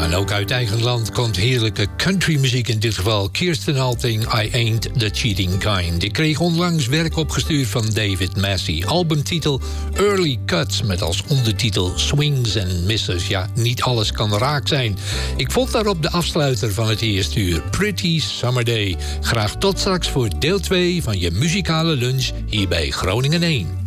En ook uit eigen land komt heerlijke countrymuziek, in dit geval Kirsten Alting, I Ain't the Cheating Kind. Ik kreeg onlangs werk opgestuurd van David Massey. Albumtitel Early Cuts met als ondertitel Swings and Misses. Ja, niet alles kan raak zijn. Ik vond daarop de afsluiter van het eerste uur, Pretty Summer Day. Graag tot straks voor deel 2 van je muzikale lunch hier bij Groningen 1.